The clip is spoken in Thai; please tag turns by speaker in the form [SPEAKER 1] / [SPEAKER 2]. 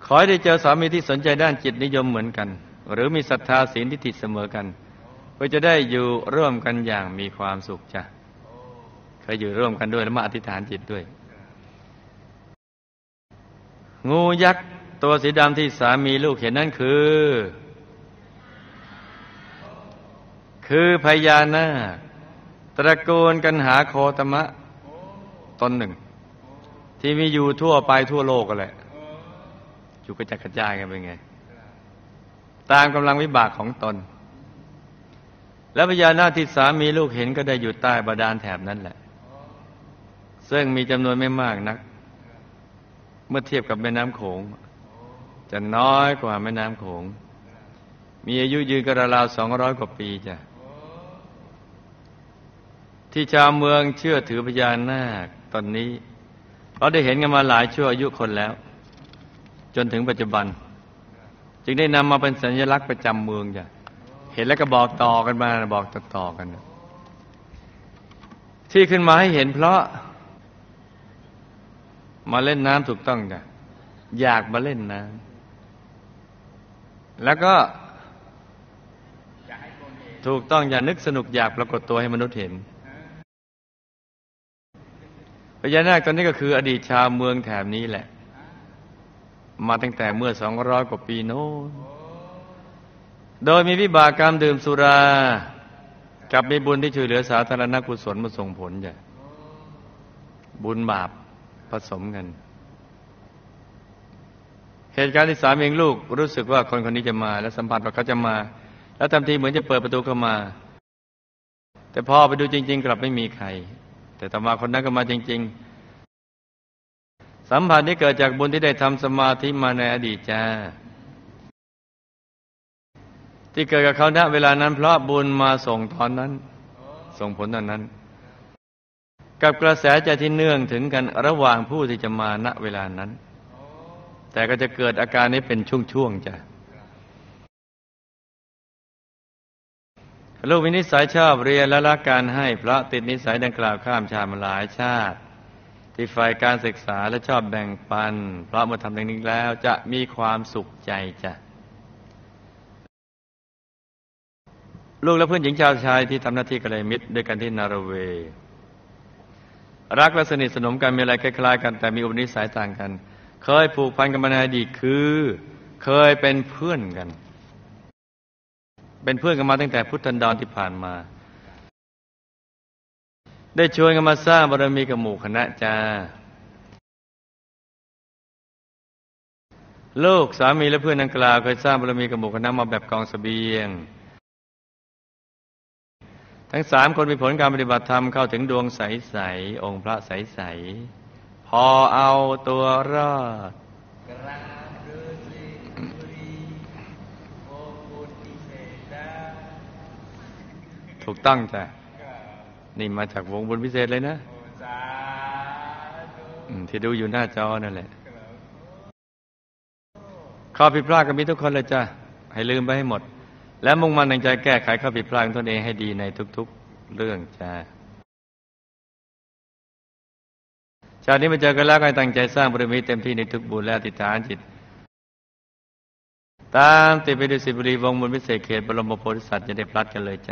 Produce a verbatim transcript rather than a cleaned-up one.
[SPEAKER 1] ขอให้ได้เจอสามีที่สนใจด้านจิตนิยมเหมือนกันหรือมีศรัทธาศีลทิฏฐิเสมอกันเพื่อจะได้อยู่ร่วมกันอย่างมีความสุขจ้ะเคยอยู่ร่วมกันด้วยแล้วมาอธิษฐานจิตด้วยงูยักษ์ตัวสีดำที่สามีลูกเห็นนั่นคือคือพญานาคตระกูลกันหาโคตมะตนหนึ่งที่มีอยู่ทั่วไปทั่วโลกกันแหละอยู่กระจัดกระจายกันเป็นไงตามกำลังวิบากของตนและพญานาคที่สามีลูกเห็นก็ได้อยู่ใต้บาดาลแถบนั้นแหละซึ่งมีจำนวนไม่มากนักเมื่อเทียบกับแม่น้ำโขงจะน้อยกว่าแม่น้ำโขงมีอายุยืนกระราวสองร้อยกว่าปีจ้ะที่ชาวเมืองเชื่อถือพญานาคตอนนี้เราได้เห็นกันมาหลายชั่วอายุคนแล้วจนถึงปัจจุบันจึงได้นำมาเป็นสัญลักษณ์ประจำเมืองจ้ะเห็นแล้วก็บอกต่อกันมาบอกต่อๆกันที่ขึ้นมาให้เห็นเพราะมาเล่นน้ำถูกต้องจ้ะอยากมาเล่นน้ำแล้วก็ถูกต้องอย่านึกสนุกอยากปรากฏตัวให้มนุษย์เห็นพญานาคตอนนี้ก็คืออดีตชาวเมืองแถบนี้แหละมาตั้งแต่เมื่อสองร้อยกว่าปีโน้นโดยมีวิบากกรรมดื่มสุรากับมีบุญที่ช่วยเหลือสาธารณกุศลมาส่งผลจ้ะบุญบาปผสมกันเหตุการณ์ที่สามีลูกรู้สึกว่าคนคนนี้จะมาและสัมผัสว่าเขาจะมาแล้วทำทีเหมือนจะเปิดประตูเข้ามาแต่พอไปดูจริงๆกลับไม่มีใครแต่ต่อมาคนนั้นก็มาจริงๆสัมผัสนี้เกิดจากบุญที่ได้ทำสมาธิมาในอดีตจ้าที่เกิดกับเขาณเวลานั้นเพราะบุญมาส่งตอนนั้นส่งผลตอนนั้นกับกระแสใจที่เนื่องถึงกันระหว่างผู้ที่จะมาณเวลานั้นแต่ก็จะเกิดอาการนี้เป็นช่วงๆจ้ะลูกมีนิสัยชอบเรียนและรักการให้เพราะติดนิสัยดังกล่าวข้ามชาติมาหลายชาติที่ฝ่ายการศึกษาและชอบแบ่งปันเพราะเมื่อทำอย่างนี้แล้วจะมีความสุขใจจ้ะลูกและเพื่อนหญิงชาวชายที่ทำหน้าที่กัลยาณมิตรด้วยกันที่นอร์เวย์รักและสนิทสนมกันมีอะไรคล้ายๆกันแต่มีอุปนิสัยต่างกันเคยผูกพันกันมาในอดีตคือเคยเป็นเพื่อนกันเป็นเพื่อนกันมาตั้งแต่พุทธันดรที่ผ่านมาได้ชวนกันมาสร้างบารมีกับหมู่คณะจ้าลูกสามีและเพื่อนดังกล่าวเคยสร้างบารมีกับหมู่คณะมาแบบกองเสบียงทั้งสามคนมีผลการปฏิบัติธรรมเข้าถึงดวงใสๆองค์พระใสๆพอเอาตัวรอดถูกต้องจ้ะนี่มาจากวงบุญพิเศษเลยนะที่ดูอยู่หน้าจอนั่นแหละข้อผิดพลาดก็มีทุกคนเลยจ้ะให้ลืมไปให้หมดและมุ่งมั่นตั้งใจแก้ไขข้อผิดพลาดของตนเองให้ดีในทุกๆเรื่องจ้ะชาตินี้มาเจอกันแล้วให้ตั้งใจสร้างบารมีเต็มที่ในทุกบุญและอธิษฐานจิตตามติดไปด้วยสิบุรีวงบุญพิเศษเขตบรมโพธิสัตว์จะได้พลัดกันเลยจ้ะ